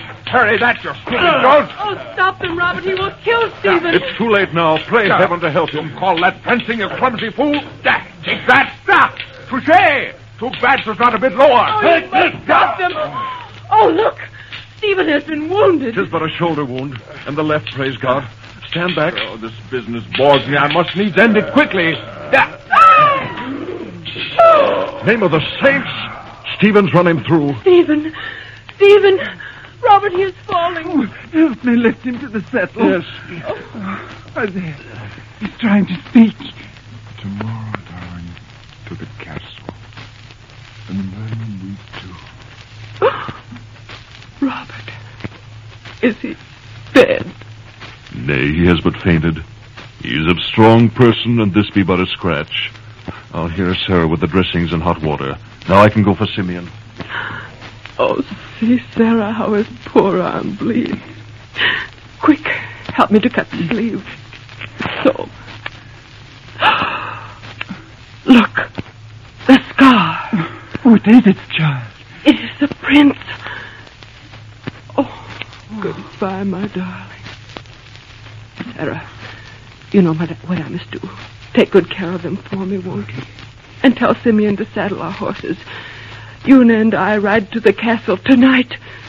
Hurry, that's your stupid goat. Oh, stop him, Robert. He will kill Stephen. It's too late now. Pray heaven to help him. Call that fencing, you clumsy fool. Take that. Stop. Touché. Too bad it was not a bit lower. Oh, you must stop them. Oh, look. Stephen has been wounded. Tis but a shoulder wound. And the left, praise God. Stand back. Oh, this business bores me. I must needs end it quickly. Name of the saints. Stephen's running through. Stephen. Robert, he is falling. Help me lift him to the settle. Yes. There. He's trying to speak. Tomorrow, darling, to the castle. And then we do. Robert. Is he dead? Nay, he has but fainted. He is of strong person, and this be but a scratch. I'll hear Sarah with the dressings and hot water. Now I can go for Simeon. Oh, see, Sarah, how his poor arm bleeds. Quick, help me to cut the sleeve. So. Look, the scar. What is it, child? It is the prince. Oh, goodbye, my darling. Sarah, you know what I must do. Take good care of them for me, won't you? And tell Simeon to saddle our horses. Una and I ride to the castle tonight.